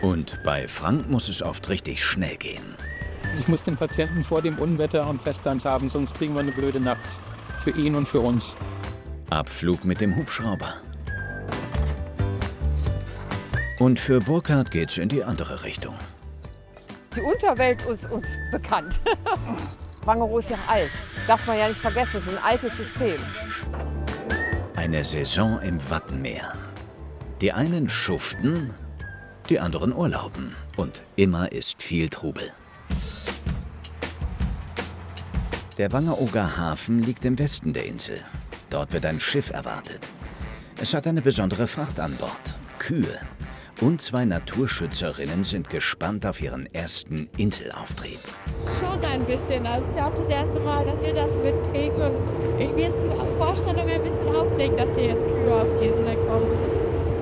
Und bei Frank muss es oft richtig schnell gehen. Ich muss den Patienten vor dem Unwetter am Festland haben, sonst kriegen wir eine blöde Nacht. Für ihn und für uns. Abflug mit dem Hubschrauber. Und für Burkhard geht's in die andere Richtung. Die Unterwelt ist uns bekannt. Wangerooge ist ja alt. Darf man ja nicht vergessen, es ist ein altes System. Eine Saison im Wattenmeer. Die einen schuften, die anderen urlauben. Und immer ist viel Trubel. Der Wangerooger Hafen liegt im Westen der Insel. Dort wird ein Schiff erwartet. Es hat eine besondere Fracht an Bord. Kühe. Und 2 Naturschützerinnen sind gespannt auf ihren ersten Inselauftrieb. Schon ein bisschen. Also es ist ja auch das erste Mal, dass wir das mitkriegen. Und irgendwie ist die Vorstellung ein bisschen aufregend, dass hier jetzt Kühe auf die Insel kommen.